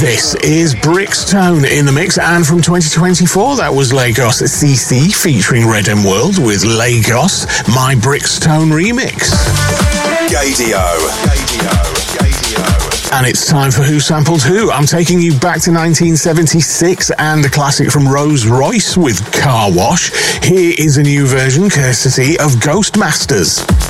This is Brixtone in the mix, and from 2024 that was Lagos CC featuring Red M World with Lagos, My Brixtone Remix. Gaydio. And it's time for Who Sampled Who. I'm taking you back to 1976 and a classic from Rose Royce with Car Wash. Here is a new version courtesy of Ghostmasters.